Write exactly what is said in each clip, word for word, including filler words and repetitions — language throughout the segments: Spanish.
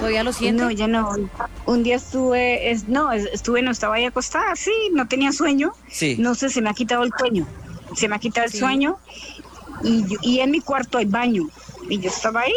¿Todavía lo siente? No, ya no. Un día estuve, es, no, estuve, no estaba ahí acostada, sí, no tenía sueño. Sí. No sé, se me ha quitado el sueño. Se me ha quitado el Sí. sueño. Y, yo- y en mi cuarto hay baño. Y yo estaba ahí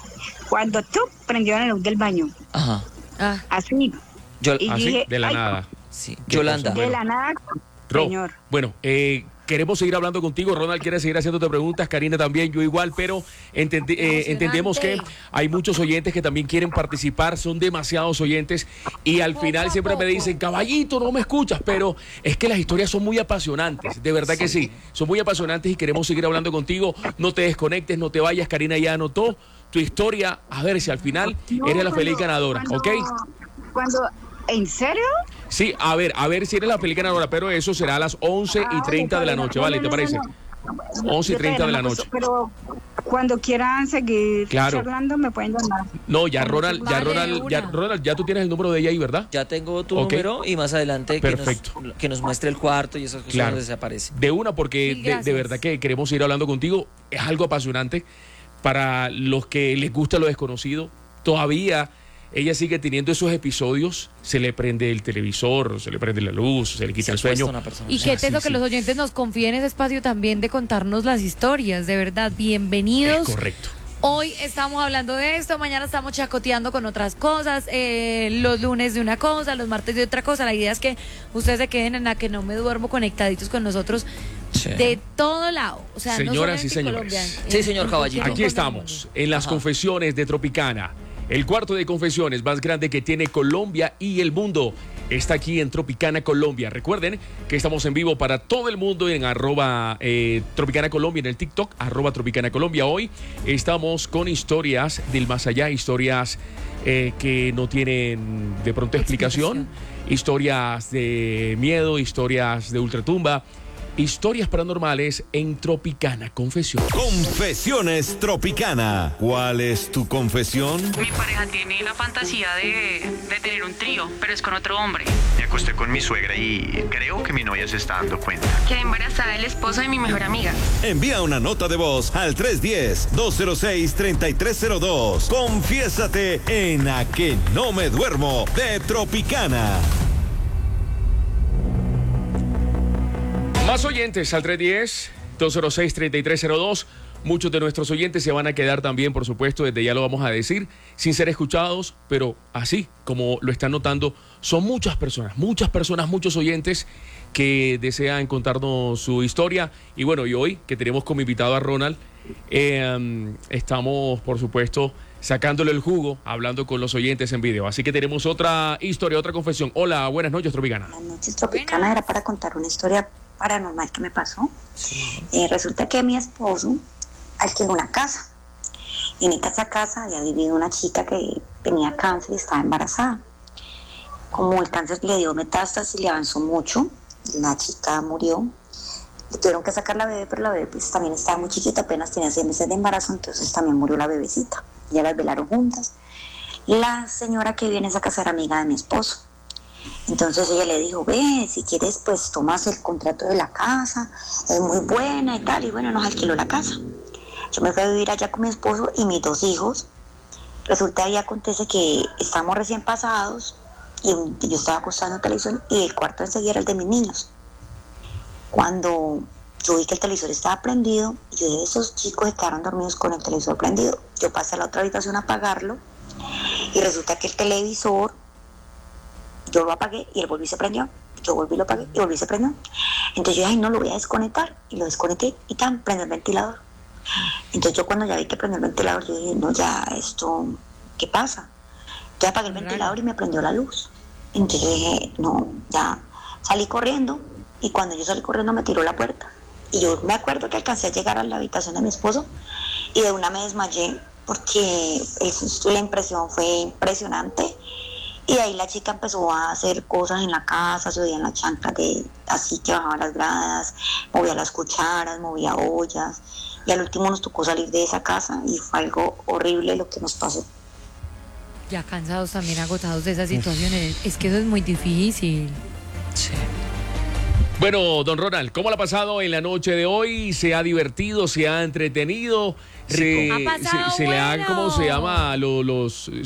cuando tú prendió la luz del baño. Ajá. Ah, Así. Yo, Y Así, dije, de la ay, nada. sí. ¿Qué Yolanda. cosa? De la nada, Ro, señor. bueno, eh, queremos seguir hablando contigo. Ronald quiere seguir haciéndote preguntas, Karina también, yo igual, pero entendi- eh, entendemos que hay muchos oyentes que también quieren participar, son demasiados oyentes y al Poco final a siempre me poco. dicen, caballito, no me escuchas, pero es que las historias son muy apasionantes, de verdad que sí, son muy apasionantes y queremos seguir hablando contigo. No te desconectes, no te vayas, Karina ya anotó tu historia, a ver si al final No, eres la feliz cuando- ganadora, cuando- ¿ok? Cuando, ¿en serio? Sí, a ver, a ver si eres la feliz ganadora, pero eso será a las once y treinta de la noche, ¿vale? ¿Te parece? once y Yo treinta de la todavía no me noche. acuesto, Pero cuando quieran seguir Claro. charlando, me pueden llamar. No, ya Con Ronald, mucho ya gusto. Ronald, Vale, ya una. Ronald, ya tú tienes el número de ella ahí, ¿verdad? Ya tengo tu Ok. número y más adelante que nos, Perfecto. que nos muestre el cuarto y esas cosas Claro. donde se aparece. De una, porque Mil de, de gracias. verdad que queremos seguir hablando contigo. Es algo apasionante para los que les gusta lo desconocido. Todavía ella sigue teniendo esos episodios. Se le prende el televisor, se le prende la luz, se le quita Se el acuesta sueño. una persona. y qué sí, teso sí. que los oyentes nos confíen ese espacio también de contarnos las historias, de verdad, bienvenidos. Es correcto. Hoy estamos hablando de esto, mañana estamos chacoteando con otras cosas, eh, los lunes de una cosa, los martes de otra cosa. La idea es que ustedes se queden en la que no me duermo conectaditos con nosotros Sí. de todo lado. O sea, no Señoras y solamente en señores. Colombia, en- Sí, señor en Caballito. cualquier Aquí rincón del estamos, mundo. en las Ajá. confesiones de Tropicana. El cuarto de confesiones más grande que tiene Colombia y el mundo está aquí en Tropicana Colombia. Recuerden que estamos en vivo para todo el mundo en arroba eh, Tropicana Colombia, en el TikTok, arroba Tropicana Colombia. Hoy estamos con historias del más allá, historias eh, que no tienen de pronto explicación, Explicación. historias de miedo, historias de ultratumba, historias paranormales en Tropicana Confesiones. Confesiones Tropicana. ¿Cuál es tu confesión? Mi pareja tiene la fantasía de, de tener un trío, pero es con otro hombre. Me acosté con mi suegra y creo que mi novia se está dando cuenta. Quedé embarazada del esposo de mi mejor amiga. Envía una nota de voz al tres uno cero, dos cero seis, tres tres cero dos. Confiésate en A que no me duermo de Tropicana. Más oyentes al tres uno cero, dos cero seis, tres tres cero dos. Muchos de nuestros oyentes se van a quedar también, por supuesto, desde ya lo vamos a decir, sin ser escuchados, pero así como lo están notando, son muchas personas, muchas personas, muchos oyentes que desean contarnos su historia. Y bueno, y hoy que tenemos como invitado a Ronald, eh, estamos, por supuesto, sacándole el jugo, hablando con los oyentes en video. Así que tenemos otra historia, otra confesión. Hola, buenas noches, Tropicana. Buenas noches, Tropicana. Era para contar una historia paranormal que me pasó. Eh, resulta que mi esposo alquiló una casa. Y en esa casa había vivido una chica que tenía cáncer y estaba embarazada. Como el cáncer le dio metástasis, le avanzó mucho, la chica murió. Le tuvieron que sacar la bebé, pero la bebé pues, también estaba muy chiquita, apenas tenía seis meses de embarazo, entonces también murió la bebecita. Ya las velaron juntas. La señora que vive en esa casa era amiga de mi esposo. Entonces ella le dijo, ve, si quieres pues tomas el contrato de la casa, es muy buena y tal, y bueno, nos alquiló la casa. Yo me fui a vivir allá con mi esposo y mis dos hijos. Resulta y acontece que estábamos recién pasados y un- yo estaba acostada en la televisión y el cuarto enseguida era el de mis niños. Cuando yo vi que el televisor estaba prendido, yo dije, esos chicos se quedaron dormidos con el televisor prendido. Yo pasé a la otra habitación a apagarlo y resulta que el televisor, yo lo apagué y él volvió y se prendió. Yo volví y lo apagué y volví y se prendió. Entonces yo dije, ay, no, lo voy a desconectar. Y lo desconecté y tan, prende el ventilador. Entonces yo cuando ya vi que prendió el ventilador, yo dije, no, ya esto, ¿qué pasa? Yo apagué el Raro. ventilador y me prendió la luz. Entonces yo dije, no, ya salí corriendo y cuando yo salí corriendo me tiró la puerta. Y yo me acuerdo que alcancé a llegar a la habitación de mi esposo y de una me desmayé porque el- la impresión fue impresionante. Y de ahí la chica empezó a hacer cosas en la casa, se oían las chanclas de así que bajaba las gradas, movía las cucharas, movía ollas. Y al último nos tocó salir de esa casa y fue algo horrible lo que nos pasó. Ya cansados también, agotados de esas situaciones. Es que eso es muy difícil. Sí. Bueno, don Ronald, ¿cómo le ha pasado en la noche de hoy? ¿Se ha divertido? ¿Se ha entretenido? Se, Ha pasado se- se le ha, bueno. ¿cómo se llama? Lo- los,